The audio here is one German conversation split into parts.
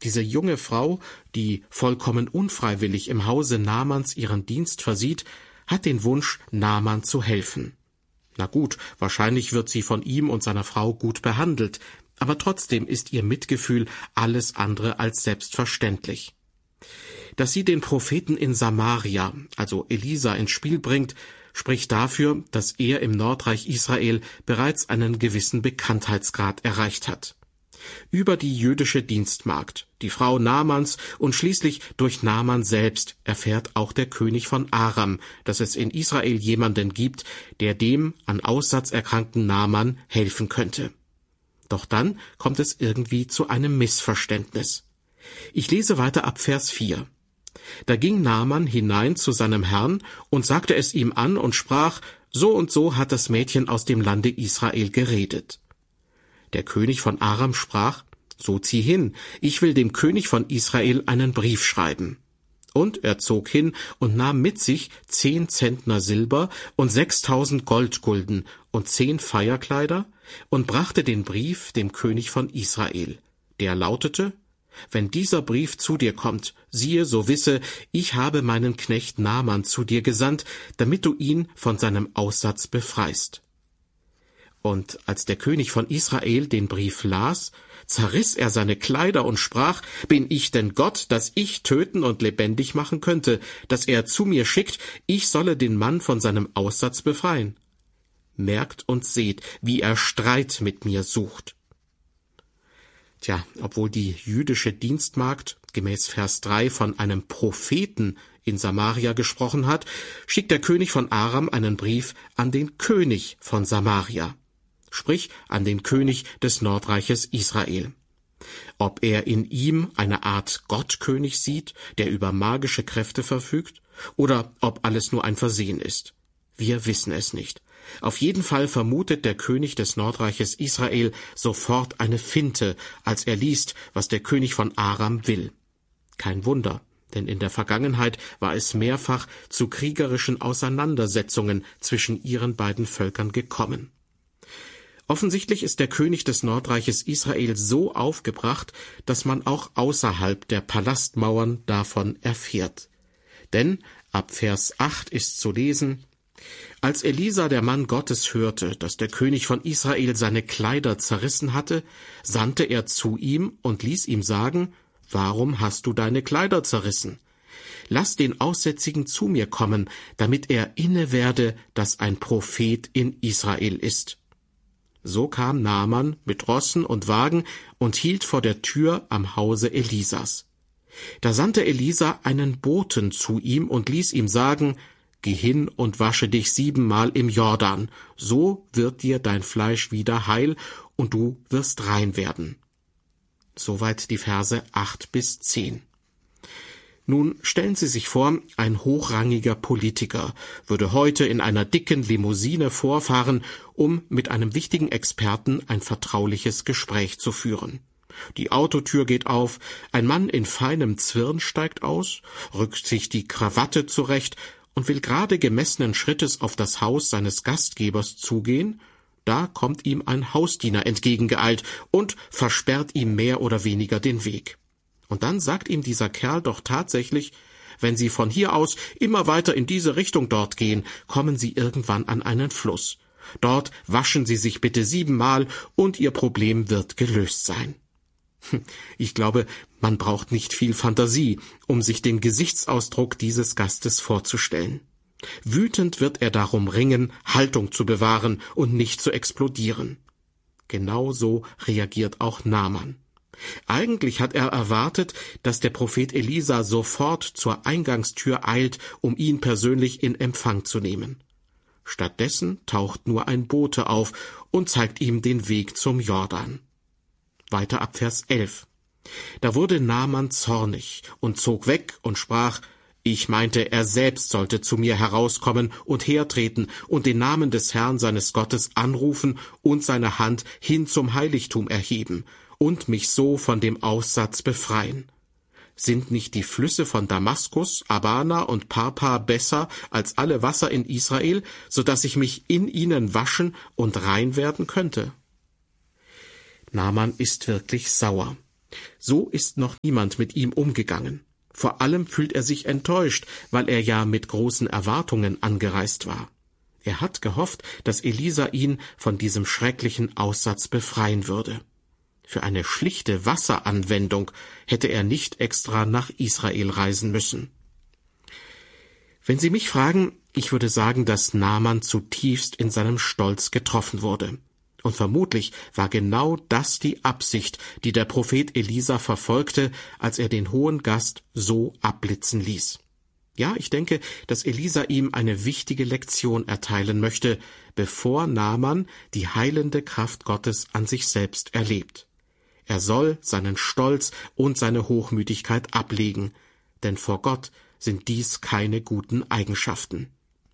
Diese junge Frau, die vollkommen unfreiwillig im Hause Naamans ihren Dienst versieht, hat den Wunsch, Naaman zu helfen. Na gut, wahrscheinlich wird sie von ihm und seiner Frau gut behandelt, aber trotzdem ist ihr Mitgefühl alles andere als selbstverständlich. Dass sie den Propheten in Samaria, also Elisa, ins Spiel bringt, spricht dafür, dass er im Nordreich Israel bereits einen gewissen Bekanntheitsgrad erreicht hat. Über die jüdische Dienstmagd, die Frau Naamans und schließlich durch Naaman selbst erfährt auch der König von Aram, dass es in Israel jemanden gibt, der dem an Aussatz erkrankten Naaman helfen könnte. Doch dann kommt es irgendwie zu einem Missverständnis. Ich lese weiter ab Vers 4. Da ging Naaman hinein zu seinem Herrn und sagte es ihm an und sprach, so und so hat das Mädchen aus dem Lande Israel geredet. Der König von Aram sprach, so zieh hin, ich will dem König von Israel einen Brief schreiben. Und er zog hin und nahm mit sich 10 Zentner Silber und 6.000 Goldgulden und 10 Feierkleider und brachte den Brief dem König von Israel. Der lautete, wenn dieser Brief zu dir kommt, siehe, so wisse, ich habe meinen Knecht Naaman zu dir gesandt, damit du ihn von seinem Aussatz befreist. Und als der König von Israel den Brief las, zerriss er seine Kleider und sprach, bin ich denn Gott, dass ich töten und lebendig machen könnte, dass er zu mir schickt, ich solle den Mann von seinem Aussatz befreien? Merkt und seht, wie er Streit mit mir sucht. Tja, obwohl die jüdische Dienstmagd gemäß Vers 3 von einem Propheten in Samaria gesprochen hat, schickt der König von Aram einen Brief an den König von Samaria, sprich an den König des Nordreiches Israel. Ob er in ihm eine Art Gottkönig sieht, der über magische Kräfte verfügt, oder ob alles nur ein Versehen ist. Wir wissen es nicht. Auf jeden Fall vermutet der König des Nordreiches Israel sofort eine Finte, als er liest, was der König von Aram will. Kein Wunder, denn in der Vergangenheit war es mehrfach zu kriegerischen Auseinandersetzungen zwischen ihren beiden Völkern gekommen. Offensichtlich ist der König des Nordreiches Israel so aufgebracht, dass man auch außerhalb der Palastmauern davon erfährt. Denn ab Vers 8 ist zu lesen, als Elisa, der Mann Gottes, hörte, dass der König von Israel seine Kleider zerrissen hatte, sandte er zu ihm und ließ ihm sagen, warum hast du deine Kleider zerrissen? Lass den Aussätzigen zu mir kommen, damit er inne werde, dass ein Prophet in Israel ist. So kam Naaman mit Rossen und Wagen und hielt vor der Tür am Hause Elisas. Da sandte Elisa einen Boten zu ihm und ließ ihm sagen, geh hin und wasche dich 7-mal im Jordan, so wird dir dein Fleisch wieder heil und du wirst rein werden. Soweit die Verse 8 bis 10. Nun stellen Sie sich vor, ein hochrangiger Politiker würde heute in einer dicken Limousine vorfahren, um mit einem wichtigen Experten ein vertrauliches Gespräch zu führen. Die Autotür geht auf, ein Mann in feinem Zwirn steigt aus, rückt sich die Krawatte zurecht und will gerade gemessenen Schrittes auf das Haus seines Gastgebers zugehen, da kommt ihm ein Hausdiener entgegengeeilt und versperrt ihm mehr oder weniger den Weg. Und dann sagt ihm dieser Kerl doch tatsächlich, wenn Sie von hier aus immer weiter in diese Richtung dort gehen, kommen Sie irgendwann an einen Fluss. Dort waschen Sie sich bitte 7-mal und Ihr Problem wird gelöst sein. Ich glaube, man braucht nicht viel Fantasie, um sich den Gesichtsausdruck dieses Gastes vorzustellen. Wütend wird er darum ringen, Haltung zu bewahren und nicht zu explodieren. Genau so reagiert auch Naaman. Eigentlich hat er erwartet, dass der Prophet Elisa sofort zur Eingangstür eilt, um ihn persönlich in Empfang zu nehmen. Stattdessen taucht nur ein Bote auf und zeigt ihm den Weg zum Jordan. Weiter ab Vers 11. Da wurde Naaman zornig und zog weg und sprach, ich meinte, er selbst sollte zu mir herauskommen und hertreten und den Namen des Herrn seines Gottes anrufen und seine Hand hin zum Heiligtum erheben und mich so von dem Aussatz befreien. Sind nicht die Flüsse von Damaskus, Abana und Parpa besser als alle Wasser in Israel, so dass ich mich in ihnen waschen und rein werden könnte? Naaman ist wirklich sauer. So ist noch niemand mit ihm umgegangen. Vor allem fühlt er sich enttäuscht, weil er ja mit großen Erwartungen angereist war. Er hat gehofft, dass Elisa ihn von diesem schrecklichen Aussatz befreien würde. Für eine schlichte Wasseranwendung hätte er nicht extra nach Israel reisen müssen. Wenn Sie mich fragen, ich würde sagen, dass Naaman zutiefst in seinem Stolz getroffen wurde. Und vermutlich war genau das die Absicht, die der Prophet Elisa verfolgte, als er den hohen Gast so abblitzen ließ. Ja, ich denke, dass Elisa ihm eine wichtige Lektion erteilen möchte, bevor Naaman die heilende Kraft Gottes an sich selbst erlebt. Er soll seinen Stolz und seine Hochmütigkeit ablegen, denn vor Gott sind dies keine guten Eigenschaften.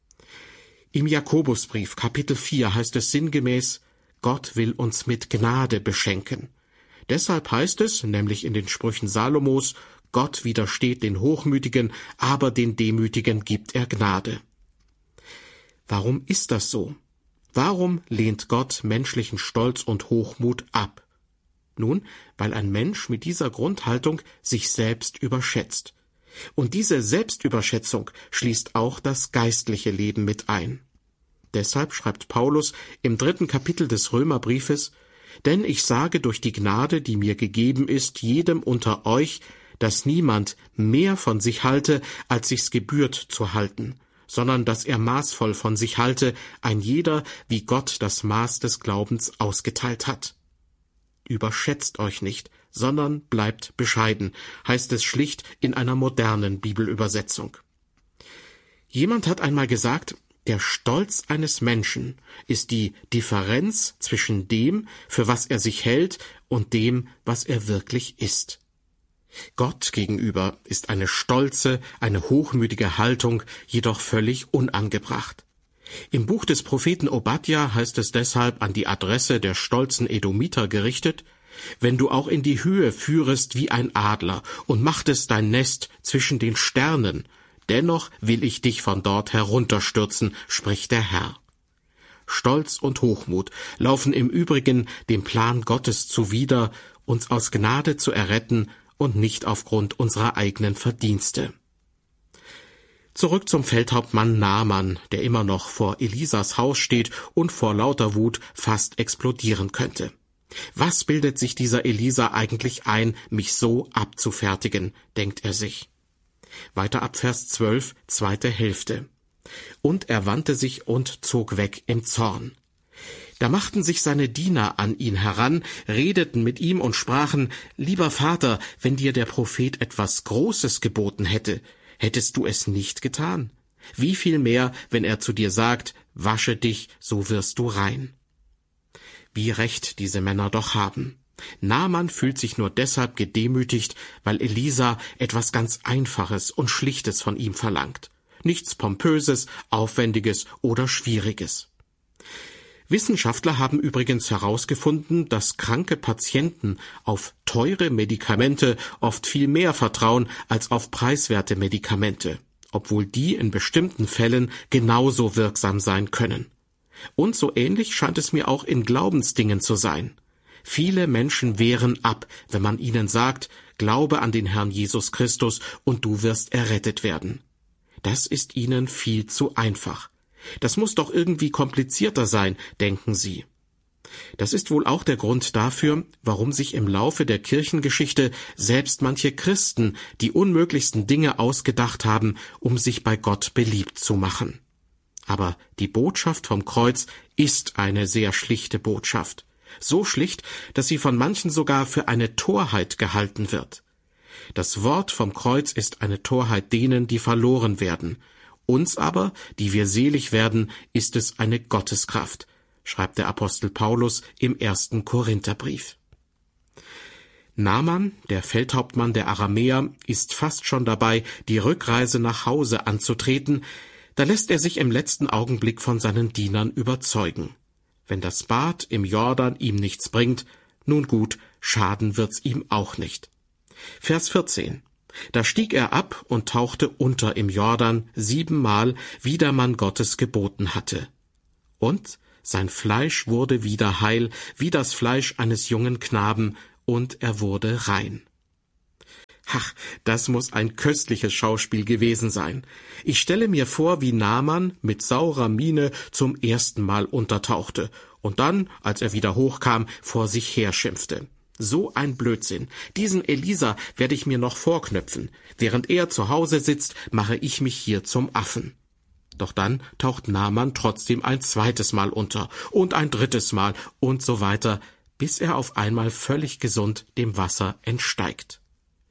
Im Jakobusbrief Kapitel 4 heißt es sinngemäß: Gott will uns mit Gnade beschenken. Deshalb heißt es, nämlich in den Sprüchen Salomos, Gott widersteht den Hochmütigen, aber den Demütigen gibt er Gnade. Warum ist das so? Warum lehnt Gott menschlichen Stolz und Hochmut ab? Nun, weil ein Mensch mit dieser Grundhaltung sich selbst überschätzt. Und diese Selbstüberschätzung schließt auch das geistliche Leben mit ein. Deshalb schreibt Paulus im 3. Kapitel des Römerbriefes: Denn ich sage durch die Gnade, die mir gegeben ist, jedem unter euch, dass niemand mehr von sich halte, als sich's gebührt zu halten, sondern dass er maßvoll von sich halte, ein jeder, wie Gott das Maß des Glaubens ausgeteilt hat. Überschätzt euch nicht, sondern bleibt bescheiden, heißt es schlicht in einer modernen Bibelübersetzung. Jemand hat einmal gesagt, der Stolz eines Menschen ist die Differenz zwischen dem, für was er sich hält, und dem, was er wirklich ist. Gott gegenüber ist eine stolze, eine hochmütige Haltung jedoch völlig unangebracht. Im Buch des Propheten Obadja heißt es deshalb an die Adresse der stolzen Edomiter gerichtet: Wenn du auch in die Höhe führest wie ein Adler und machtest dein Nest zwischen den Sternen, dennoch will ich dich von dort herunterstürzen, spricht der Herr. Stolz und Hochmut laufen im Übrigen dem Plan Gottes zuwider, uns aus Gnade zu erretten und nicht aufgrund unserer eigenen Verdienste. Zurück zum Feldhauptmann Naaman, der immer noch vor Elisas Haus steht und vor lauter Wut fast explodieren könnte. Was bildet sich dieser Elisa eigentlich ein, mich so abzufertigen, denkt er sich. Weiter ab Vers 12, zweite Hälfte. Und er wandte sich und zog weg im Zorn. Da machten sich seine Diener an ihn heran, redeten mit ihm und sprachen: Lieber Vater, wenn dir der Prophet etwas Großes geboten hätte, hättest du es nicht getan? Wie viel mehr, wenn er zu dir sagt: Wasche dich, so wirst du rein. Wie recht diese Männer doch haben. Naaman fühlt sich nur deshalb gedemütigt, weil Elisa etwas ganz Einfaches und Schlichtes von ihm verlangt. Nichts Pompöses, Aufwendiges oder Schwieriges. Wissenschaftler haben übrigens herausgefunden, dass kranke Patienten auf teure Medikamente oft viel mehr vertrauen als auf preiswerte Medikamente, obwohl die in bestimmten Fällen genauso wirksam sein können. Und so ähnlich scheint es mir auch in Glaubensdingen zu sein. Viele Menschen wehren ab, wenn man ihnen sagt: Glaube an den Herrn Jesus Christus und du wirst errettet werden. Das ist ihnen viel zu einfach. Das muss doch irgendwie komplizierter sein, denken sie. Das ist wohl auch der Grund dafür, warum sich im Laufe der Kirchengeschichte selbst manche Christen die unmöglichsten Dinge ausgedacht haben, um sich bei Gott beliebt zu machen. Aber die Botschaft vom Kreuz ist eine sehr schlichte Botschaft. So schlicht, dass sie von manchen sogar für eine Torheit gehalten wird. Das Wort vom Kreuz ist eine Torheit denen, die verloren werden. Uns aber, die wir selig werden, ist es eine Gotteskraft, schreibt der Apostel Paulus im 1. Korintherbrief. Naaman, der Feldhauptmann der Aramäer, ist fast schon dabei, die Rückreise nach Hause anzutreten. Da lässt er sich im letzten Augenblick von seinen Dienern überzeugen. Wenn das Bad im Jordan ihm nichts bringt, nun gut, schaden wird's ihm auch nicht. Vers 14. Da stieg er ab und tauchte unter im Jordan 7-mal, wie der Mann Gottes geboten hatte. Und sein Fleisch wurde wieder heil, wie das Fleisch eines jungen Knaben, und er wurde rein. Ach, das muss ein köstliches Schauspiel gewesen sein. Ich stelle mir vor, wie Naaman mit saurer Miene zum ersten Mal untertauchte und dann, als er wieder hochkam, vor sich herschimpfte. So ein Blödsinn. Diesen Elisa werde ich mir noch vorknöpfen. Während er zu Hause sitzt, mache ich mich hier zum Affen. Doch dann taucht Naaman trotzdem ein zweites Mal unter und ein drittes Mal und so weiter, bis er auf einmal völlig gesund dem Wasser entsteigt.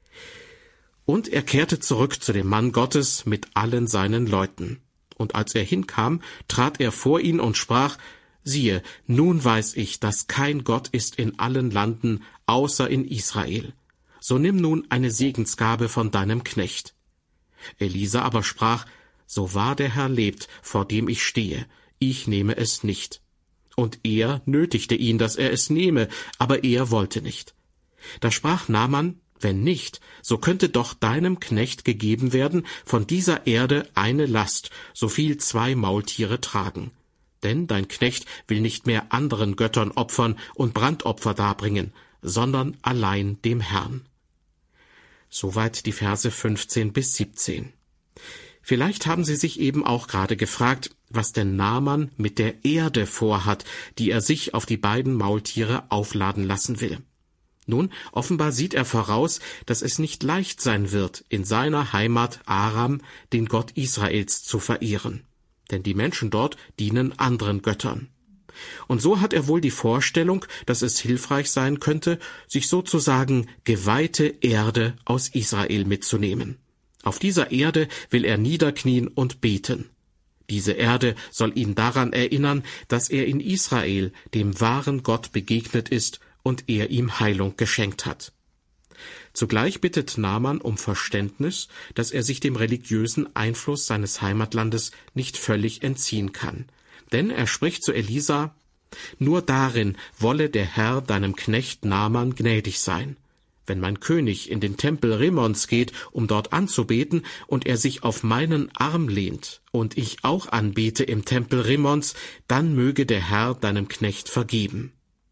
Und er kehrte zurück zu dem Mann Gottes mit allen seinen Leuten. Und als er hinkam, trat er vor ihn und sprach: Siehe, nun weiß ich, dass kein Gott ist in allen Landen, außer in Israel. So nimm nun eine Segensgabe von deinem Knecht. Elisa aber sprach: So wahr der Herr lebt, vor dem ich stehe, ich nehme es nicht. Und er nötigte ihn, dass er es nehme, aber er wollte nicht. Da sprach Naaman: Wenn nicht, so könnte doch deinem Knecht gegeben werden von dieser Erde eine Last, so viel 2 Maultiere tragen. Denn dein Knecht will nicht mehr anderen Göttern opfern und Brandopfer darbringen, sondern allein dem Herrn. Soweit die Verse 15 bis 17. Vielleicht haben Sie sich eben auch gerade gefragt, was denn Naaman mit der Erde vorhat, die er sich auf die beiden Maultiere aufladen lassen will. Nun, offenbar sieht er voraus, dass es nicht leicht sein wird, in seiner Heimat Aram den Gott Israels zu verehren. Denn die Menschen dort dienen anderen Göttern. Und so hat er wohl die Vorstellung, dass es hilfreich sein könnte, sich sozusagen geweihte Erde aus Israel mitzunehmen. Auf dieser Erde will er niederknien und beten. Diese Erde soll ihn daran erinnern, dass er in Israel dem wahren Gott begegnet ist und er ihm Heilung geschenkt hat. Zugleich bittet Naaman um Verständnis, dass er sich dem religiösen Einfluss seines Heimatlandes nicht völlig entziehen kann. Denn er spricht zu Elisa: Nur darin wolle der Herr deinem Knecht Naaman gnädig sein. Wenn mein König in den Tempel Rimmons geht, um dort anzubeten, und er sich auf meinen Arm lehnt, und ich auch anbete im Tempel Rimmons, dann möge der Herr deinem Knecht vergeben.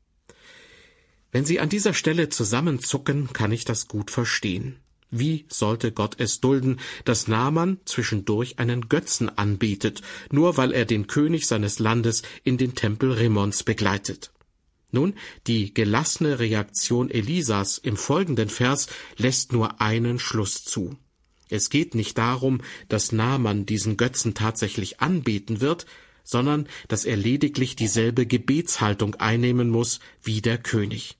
Wenn Sie an dieser Stelle zusammenzucken, kann ich das gut verstehen. Wie sollte Gott es dulden, dass Naaman zwischendurch einen Götzen anbetet, nur weil er den König seines Landes in den Tempel Rimmons begleitet? Nun, die gelassene Reaktion Elisas im folgenden Vers lässt nur einen Schluss zu. Es geht nicht darum, dass Naaman diesen Götzen tatsächlich anbeten wird, sondern dass er lediglich dieselbe Gebetshaltung einnehmen muss wie der König.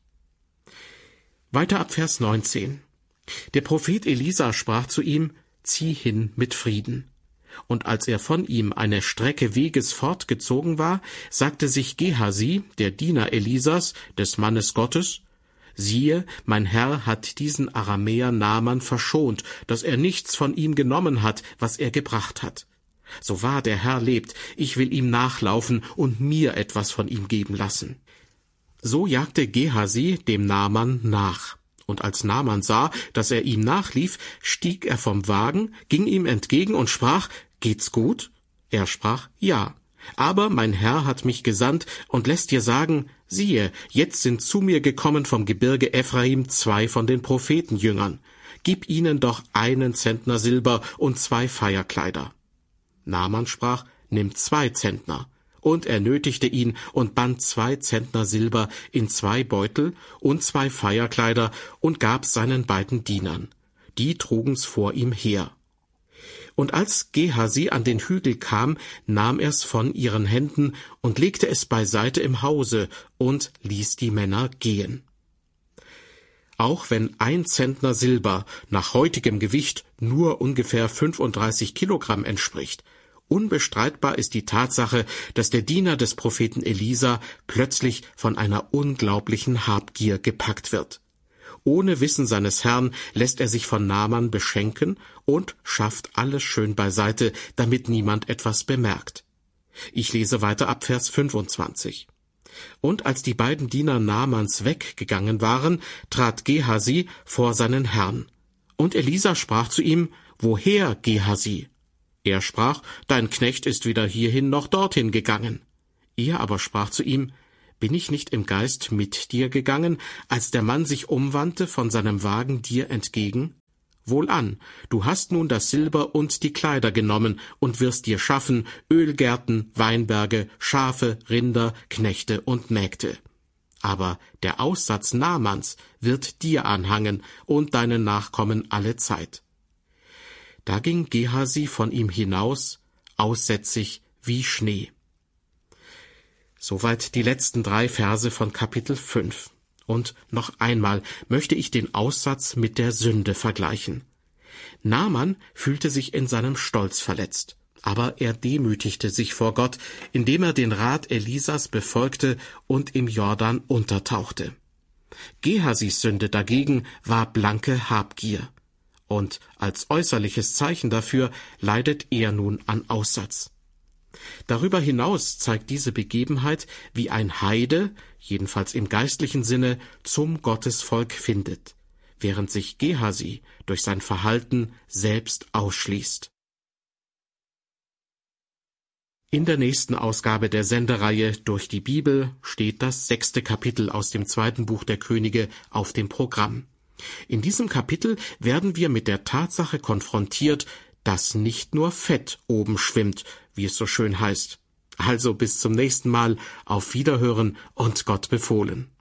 Weiter ab Vers 19. Der Prophet Elisa sprach zu ihm: Zieh hin mit Frieden. Und als er von ihm eine Strecke Weges fortgezogen war, sagte sich Gehasi, der Diener Elisas, des Mannes Gottes: Siehe, mein Herr hat diesen Aramäer Naaman verschont, dass er nichts von ihm genommen hat, was er gebracht hat. So wahr der Herr lebt, ich will ihm nachlaufen und mir etwas von ihm geben lassen. So jagte Gehasi dem Naaman nach. Und als Naaman sah, dass er ihm nachlief, stieg er vom Wagen, ging ihm entgegen und sprach: Geht's gut? Er sprach: Ja. Aber mein Herr hat mich gesandt und lässt dir sagen: Siehe, jetzt sind zu mir gekommen vom Gebirge Ephraim 2 von den Prophetenjüngern. Gib ihnen doch 1 Zentner Silber und 2 Feierkleider. Naaman sprach: Nimm 2 Zentner. Und er nötigte ihn und band 2 Zentner Silber in 2 Beutel und 2 Feierkleider und gab's seinen beiden Dienern. Die trugen's vor ihm her. Und als Gehasi an den Hügel kam, nahm er's von ihren Händen und legte es beiseite im Hause und ließ die Männer gehen. Auch wenn 1 Zentner Silber nach heutigem Gewicht nur ungefähr 35 Kilogramm entspricht, unbestreitbar ist die Tatsache, dass der Diener des Propheten Elisa plötzlich von einer unglaublichen Habgier gepackt wird. Ohne Wissen seines Herrn lässt er sich von Naaman beschenken und schafft alles schön beiseite, damit niemand etwas bemerkt. Ich lese weiter ab Vers 25. Und als die beiden Diener Naamans weggegangen waren, trat Gehasi vor seinen Herrn. Und Elisa sprach zu ihm: Woher, Gehasi? Er sprach: Dein Knecht ist weder hierhin noch dorthin gegangen. Er aber sprach zu ihm: bin ich nicht im Geist mit dir gegangen, als der Mann sich umwandte von seinem Wagen dir entgegen? Wohlan, du hast nun das Silber und die Kleider genommen und wirst dir schaffen Ölgärten, Weinberge, Schafe, Rinder, Knechte und Mägde. Aber der Aussatz Naamans wird dir anhangen und deinen Nachkommen alle Zeit. Da ging Gehasi von ihm hinaus, aussätzig wie Schnee. Soweit die letzten 3 Verse von Kapitel 5. Und noch einmal möchte ich den Aussatz mit der Sünde vergleichen. Naaman fühlte sich in seinem Stolz verletzt, aber er demütigte sich vor Gott, indem er den Rat Elisas befolgte und im Jordan untertauchte. Gehasis Sünde dagegen war blanke Habgier, und als äußerliches Zeichen dafür leidet er nun an Aussatz. Darüber hinaus zeigt diese Begebenheit, wie ein Heide, jedenfalls im geistlichen Sinne, zum Gottesvolk findet, während sich Gehasi durch sein Verhalten selbst ausschließt. In der nächsten Ausgabe der Sendereihe Durch die Bibel steht das 6. Kapitel aus dem 2. Buch der Könige auf dem Programm. In diesem Kapitel werden wir mit der Tatsache konfrontiert, dass nicht nur Fett oben schwimmt, wie es so schön heißt. Also bis zum nächsten Mal, auf Wiederhören und Gott befohlen.